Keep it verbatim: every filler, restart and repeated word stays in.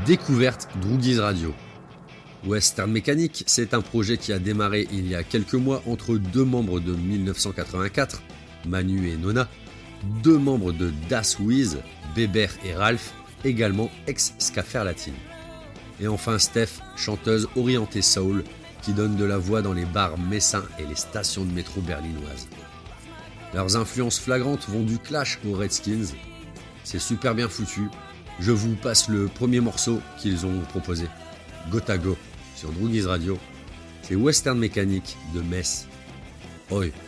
Découverte Droogies Radio. Western Mécanique, c'est un projet qui a démarré il y a quelques mois entre deux membres de mille neuf cent quatre-vingt-quatre, Manu et Nona, deux membres de Das Wiz, Bébert et Ralph, également ex-Scaffer Latine. Et enfin Steph, chanteuse orientée soul, qui donne de la voix dans les bars messins et les stations de métro berlinoises. Leurs influences flagrantes vont du Clash aux Redskins. C'est super bien foutu. Je vous passe le premier morceau qu'ils ont proposé. Gotago sur Droogies Radio. C'est Western Mécanique de Metz. Oi.